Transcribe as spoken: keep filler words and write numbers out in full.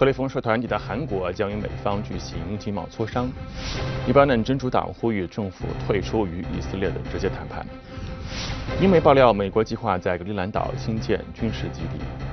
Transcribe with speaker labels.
Speaker 1: 克雷峰社团抵达韩国，将与美方举行经贸磋商。黎巴嫩真主党呼吁政府退出与以色列的直接谈判。英媒爆料，美国计划在格陵兰岛兴建军事基地。